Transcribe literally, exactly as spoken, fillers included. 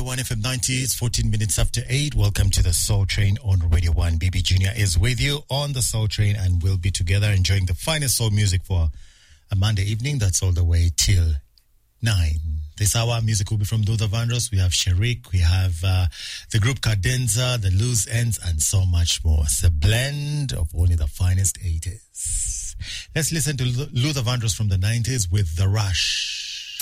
Radio one F M ninety. It's fourteen minutes after eight. Welcome to the Soul Train on Radio one. B B Junior is with you on the Soul Train, and we'll be together enjoying the finest soul music for a Monday evening. That's all the way till nine. This hour, music will be from Luther Vandross. We have Sharik, we have uh, the group Cadenza, the Loose Ends, and so much more. It's a blend of only the finest eighties. Let's listen to Luther Vandross from the nineties with The Rush.